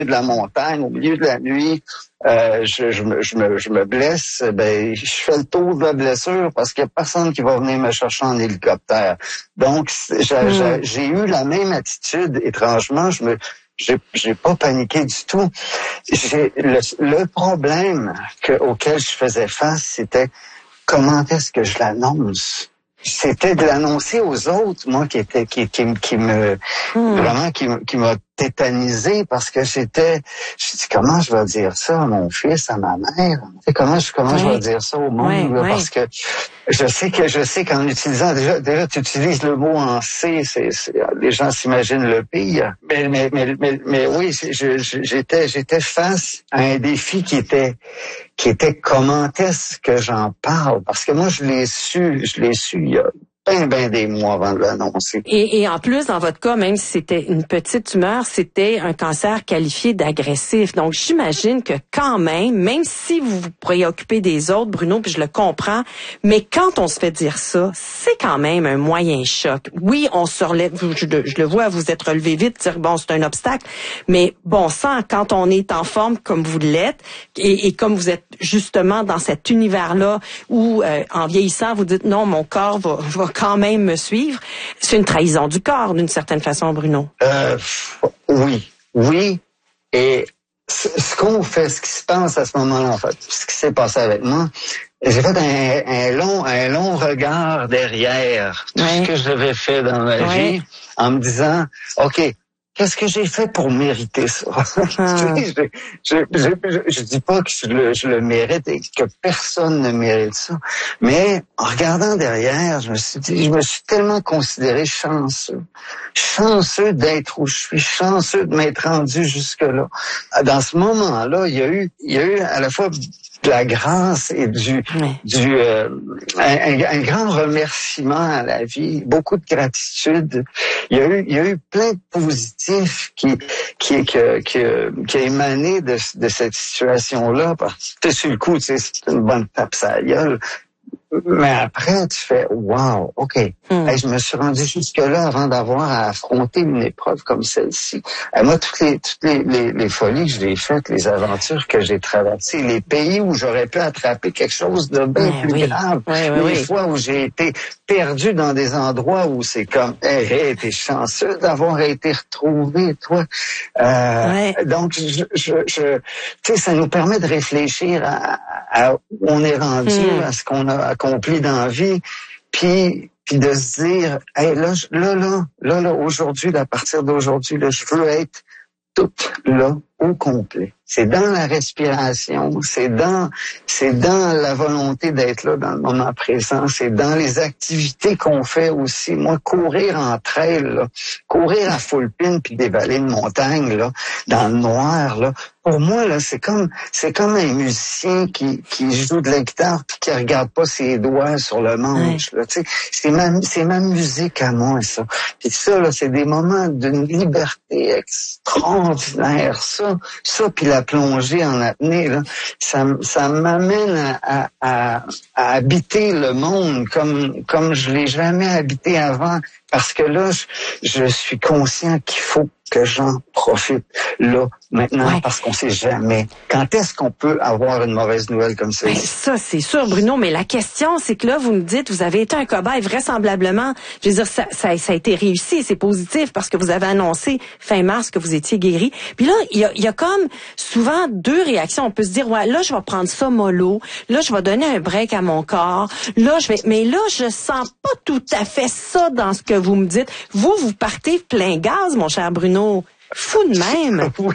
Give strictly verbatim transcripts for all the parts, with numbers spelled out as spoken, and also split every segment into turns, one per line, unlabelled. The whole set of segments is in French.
de la montagne, au milieu de la nuit, euh, je, je, me, je, me, je me blesse, ben je fais le tour de la blessure parce qu'il n'y a personne qui va venir me chercher en hélicoptère. Donc, j'ai,
mmh.
j'ai, j'ai eu la même attitude, étrangement, je me j'ai, j'ai pas paniqué du tout. J'ai, le, le problème que, auquel je faisais face, c'était comment est-ce que je l'annonce? C'était de l'annoncer aux autres, moi, qui était, qui, qui, qui me, mmh. vraiment, qui, qui m'a tétanisé parce que j'étais, je dis, comment je vais dire ça à mon fils, à ma mère? Comment je, comment oui. je vais dire ça au monde?
Oui,
là,
oui.
Parce que je sais que, je sais qu'en utilisant, déjà, déjà, tu utilises le mot en C, c'est, c'est les gens s'imaginent le pire. Mais, mais, mais, mais, mais oui, je, je, j'étais, j'étais face à un défi qui était, qui était comment est-ce que j'en parle? Parce que moi, je l'ai su, je l'ai su il y a ben, ben des mois avant de l'annoncer.
Et, et en plus, dans votre cas, même si c'était une petite tumeur, c'était un cancer qualifié d'agressif. Donc, j'imagine que quand même, même si vous vous préoccupez des autres, Bruno, puis je le comprends, mais quand on se fait dire ça, c'est quand même un moyen choc. Oui, on se relève, je, je le vois, vous êtes relevé vite, dire bon, c'est un obstacle, mais bon sang, quand on est en forme comme vous l'êtes, et, et comme vous êtes justement dans cet univers-là où, euh, en vieillissant, vous dites non, mon corps va, va quand même me suivre. C'est une trahison du corps, d'une certaine façon, Bruno.
Euh, oui, oui. Et ce, ce qu'on fait, ce qui se passe à ce moment-là, en fait, ce qui s'est passé avec moi, j'ai fait un, un long, un long regard derrière tout ouais. ce que j'avais fait dans ma ouais. vie, en me disant, OK, qu'est-ce que j'ai fait pour mériter ça? Ah. je, je, je, je, je dis pas que je le, je le mérite et que personne ne mérite ça. Mais en regardant derrière, je me suis dit, je me suis tellement considéré chanceux. Chanceux d'être où je suis, chanceux de m'être rendu jusque-là. Dans ce moment-là, il y a eu, il y a eu à la fois de la grâce et du, oui. du euh, un, un grand remerciement à la vie, beaucoup de gratitude. Il y a eu, il y a eu plein de positifs qui, qui, qui, qui, qui a émané de, de cette situation-là. Parce que sur le coup, tu sais, c'est une bonne tape sur la gueule. Mais après, tu fais, wow, OK. Mm. Hey, je me suis rendu jusque-là avant d'avoir à affronter une épreuve comme celle-ci. Et moi, toutes les toutes les, les, les folies que j'ai faites, les aventures que j'ai traversées, les pays où j'aurais pu attraper quelque chose de bien ouais, plus oui. grave, ouais, ouais, les oui. fois où j'ai été perdu dans des endroits où c'est comme, hey, hey, t'es chanceux d'avoir été retrouvé, toi. Euh, ouais. Donc, je, je, je tu sais, ça nous permet de réfléchir à, à où on est rendu, mm. à ce qu'on a accompli dans la vie, puis puis de se dire, hey, là, là, là, là, là, aujourd'hui, à partir d'aujourd'hui, là, je veux être tout là au complet. C'est dans la respiration, c'est dans, c'est dans la volonté d'être là dans le moment présent, c'est dans les activités qu'on fait aussi. Moi, courir en trail, là, courir à full pin puis dévaler une montagne, là, dans le noir, là, pour moi, là, c'est comme, c'est comme un musicien qui, qui joue de la guitare puis qui regarde pas ses doigts sur le manche, ouais. là, tu sais. C'est ma, c'est ma musique à moi, ça. Puis ça, là, c'est des moments d'une liberté extraordinaire, ça. Ça, puis la plongée en apnée, là, ça, ça m'amène à, à, à, à habiter le monde comme, comme je l'ai jamais habité avant. Parce que là, je, je suis conscient qu'il faut que j'en profite là, maintenant, ouais. parce qu'on sait jamais. Quand est-ce qu'on peut avoir une mauvaise nouvelle comme ça?
Ben, ça, c'est sûr, Bruno, mais la question, c'est que là, vous me dites, vous avez été un cobaye, vraisemblablement, je veux dire, ça, ça, ça a été réussi, c'est positif, parce que vous avez annoncé fin mars que vous étiez guéri. Puis là, il y a, il y a comme souvent deux réactions. On peut se dire, ouais, là, je vais prendre ça mollo, là, je vais donner un break à mon corps, là, je vais... Mais là, je sens pas tout à fait ça dans ce que vous me dites. Vous, vous partez plein gaz, mon cher Bruno. Fou de même.
Oui.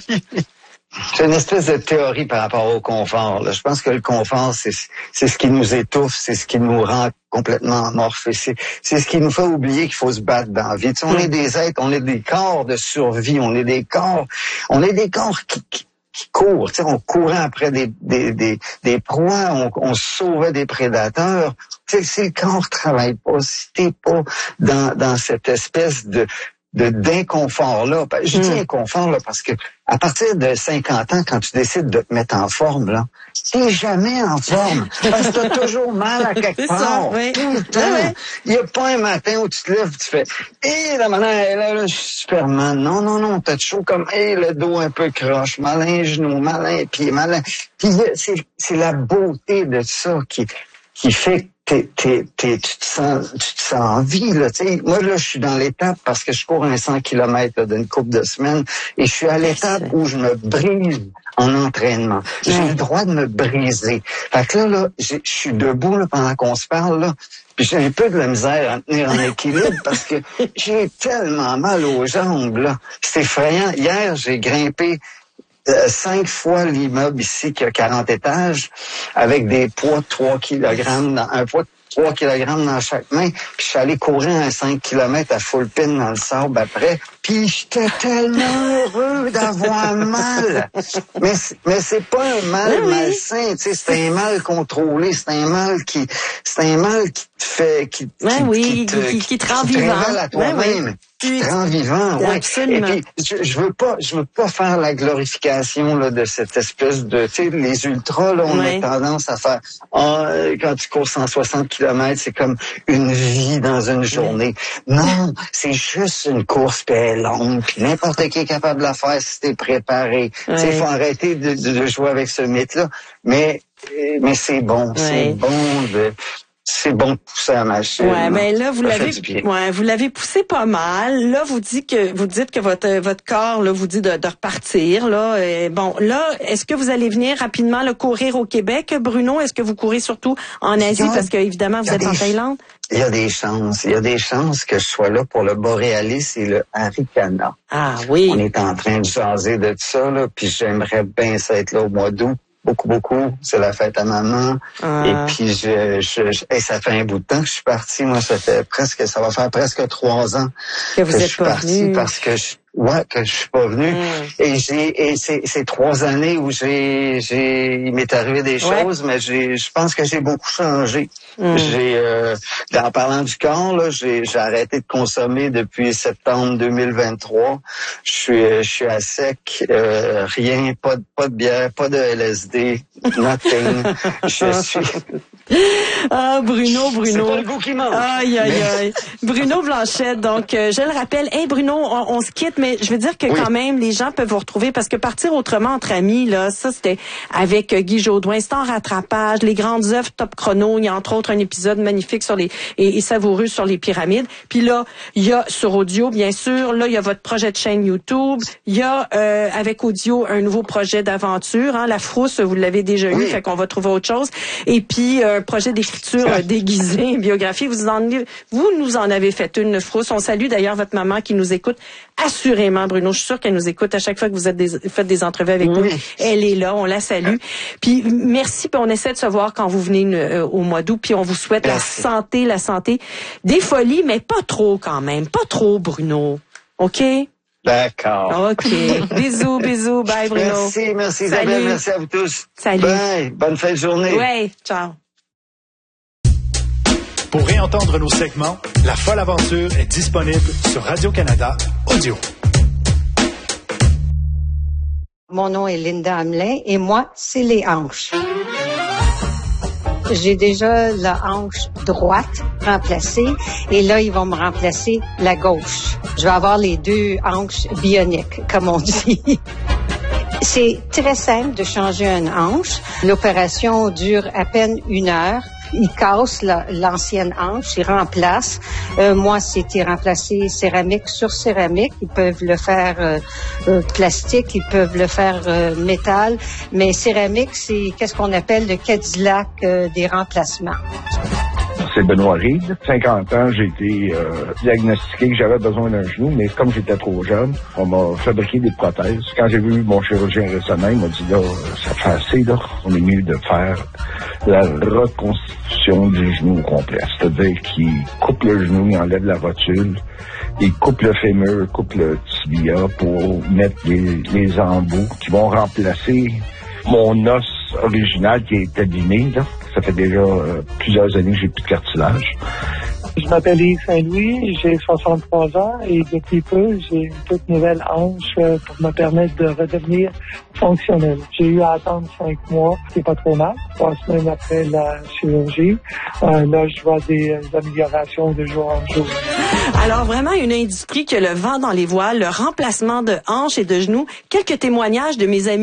C'est une espèce de théorie par rapport au confort. Là. Je pense que le confort, c'est, c'est ce qui nous étouffe, c'est ce qui nous rend complètement amorphes. C'est, c'est ce qui nous fait oublier qu'il faut se battre dans la vie. Tu sais, on est des êtres, on est des corps de survie, on est des corps, on est des corps qui, qui qui courent, tu sais, on courait après des des des, des proies, on, on sauvait des prédateurs. Tu sais, si le corps travaille pas, si t'es pas dans dans cette espèce de de d'inconfort-là. Je dis mm. inconfort là, parce que à partir de cinquante ans, quand tu décides de te mettre en forme, là, t'es jamais en forme. Parce que t'as toujours mal à quelque part. Ça, oui. Tout le temps. Oui. Il n'y a pas un matin où tu te lèves, tu fais, hé, la manière, là, là, je suis Superman. Non, non, non, t'as chaud comme, hé, le dos un peu croche, malin genou, malin pied, malin. Puis c'est, c'est la beauté de ça qui, qui fait que T'es, t'es, t'es, tu te sens, tu te sens en vie, là, tu sais. Moi, là, je suis dans l'étape parce que je cours un cent kilomètres d'une couple de semaines et je suis à l'étape où je me brise en entraînement. J'ai ouais. le droit de me briser. Fait que là, là, je suis debout, là, pendant qu'on se parle, là. Puis j'ai un peu de la misère à me tenir en équilibre parce que j'ai tellement mal aux jambes, là. C'est effrayant. Hier, j'ai grimpé Euh, cinq fois l'immeuble ici qui a quarante étages avec des poids de trois kilogrammes, dans, un poids de trois kilogrammes dans chaque main. Puis je suis allé courir un cinq kilomètres à full pin dans le sable après. Puis j'étais tellement heureux d'avoir mal. Mais, mais c'est pas un mal oui, malsain, tu sais, c'est un mal contrôlé, c'est un mal qui, c'est un mal qui te fait, qui,
oui,
qui,
oui,
qui, te,
qui, qui, qui te rend
qui
vivant.
Te révèle à toi-même. Oui, oui. Qui te rend vivant, oui.
Absolument.
Et puis, je, je veux pas, je veux pas faire la glorification, là, de cette espèce de, tu sais, les ultras, là, on oui. a tendance à faire, ah, quand tu cours cent soixante kilomètres, c'est comme une vie dans une journée. Oui. Non, c'est juste une course, puis elle est longue, puis n'importe qui est capable de la faire si t'es préparé. Oui. Tu sais, il faut arrêter de, de, de jouer avec ce mythe-là. Mais, mais c'est bon, oui. c'est bon de, c'est bon de pousser la machine.
Ouais, mais là vous l'avez, ouais, vous l'avez poussé pas mal. Là, vous dites que vous dites que votre votre corps là vous dit de, de repartir là. Et bon, là, est-ce que vous allez venir rapidement le courir au Québec, Bruno? Est-ce que vous courez surtout en Asie a, parce que évidemment vous êtes en Thaïlande?
Il y a des chances. Il y a des chances que je sois là pour le Borealis et le Haricana.
Ah oui.
On est en train de jaser de ça là, puis j'aimerais bien ça être là au mois d'août. Beaucoup, beaucoup. C'est la fête à maman. Ah. Et puis, je, je, je hey, ça fait un bout de temps que je suis parti. Moi, ça fait presque, ça va faire presque trois ans
que, vous
que
êtes
je suis
pas
parti
venu.
parce que je, ouais, que je suis pas venu. Mm. Et j'ai, et c'est, c'est trois années où j'ai, j'ai, il m'est arrivé des choses, ouais. mais j'ai, je pense que j'ai beaucoup changé. Mm. J'ai, euh, en parlant du corps, là, j'ai, j'ai arrêté de consommer depuis septembre deux mille vingt-trois. Je suis, je suis à sec, euh, rien, pas de, pas de bière, pas de L S D, nothing. Je suis.
Ah, Bruno, Bruno.
C'est pas le goût qui manque.
Aïe, aïe, aïe. Bruno Blanchette, donc, euh, je le rappelle. Hey, Bruno, on, on se quitte, mais je veux dire que oui. quand même, les gens peuvent vous retrouver parce que partir autrement entre amis, là, ça, c'était avec euh, Guy Jodoin. C'est en rattrapage, les grandes œuvres top chrono. Il y a entre autres un épisode magnifique sur les, et, et savoureux sur les pyramides. Puis là, il y a sur audio, bien sûr. Là, il y a votre projet de chaîne YouTube. Il y a, euh, avec audio, un nouveau projet d'aventure, hein. La Frousse, vous l'avez déjà oui. eu, fait qu'on va trouver autre chose. Et puis, un projet d'écriture euh, déguisé, biographie. Vous en, vous nous en avez fait une, Frousse. On salue d'ailleurs votre maman qui nous écoute. Assurément, Bruno, je suis sûre qu'elle nous écoute à chaque fois que vous êtes des, faites des entrevues avec oui. nous. Elle est là, on la salue. Puis merci, puis on essaie de se voir quand vous venez euh, au mois d'août, puis on vous souhaite merci. la santé, la santé, des folies, mais pas trop quand même, pas trop, Bruno. OK?
D'accord.
OK. Bisous, bisous. Bye, Bruno.
Merci, merci Isabelle, Salut. Merci à vous tous.
Salut.
Bye, bonne fin de journée.
Ouais, ciao.
Pour réentendre nos segments, La Folle Aventure est disponible sur Radio-Canada Audio.
Mon nom est Linda Hamelin et moi, c'est les hanches. J'ai déjà la hanche droite remplacée et là, ils vont me remplacer la gauche. Je vais avoir les deux hanches bioniques, comme on dit. C'est très simple de changer une hanche. L'opération dure à peine une heure. Ils cassent la, l'ancienne hanche, ils remplacent. Euh, moi, c'était remplacé céramique sur céramique. Ils peuvent le faire euh, euh, plastique, ils peuvent le faire euh, métal. Mais céramique, c'est qu'est-ce qu'on appelle le Cadillac euh, des remplacements.
C'est Benoît Reed. cinquante ans, j'ai été euh, diagnostiqué que j'avais besoin d'un genou, mais comme j'étais trop jeune, on m'a fabriqué des prothèses. Quand j'ai vu mon chirurgien récemment, il m'a dit, là, ça fait assez, là, on est mieux de faire la reconstitution du genou au complet. C'est-à-dire qu'il coupe le genou, il enlève la rotule, il coupe le fémur, coupe le tibia pour mettre les, les embouts qui vont remplacer mon os original qui est abîmé, là. Ça fait déjà euh, plusieurs années que j'ai plus de cartilage.
Je m'appelle Yves Saint-Louis, j'ai soixante-trois ans et depuis peu, j'ai une toute nouvelle hanche pour me permettre de redevenir fonctionnel. J'ai eu à attendre cinq mois, c'est pas trop mal, trois semaines après la chirurgie. Euh, là, je vois des améliorations de jour en jour.
Alors vraiment une industrie qui a le vent dans les voiles, le remplacement de hanches et de genoux. Quelques témoignages de mes amis